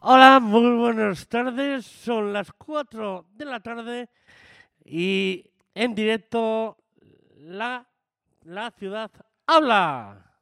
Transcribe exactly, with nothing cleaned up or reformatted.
Hola, muy buenas tardes. Son las cuatro de la tarde y en directo la, la ciudad habla.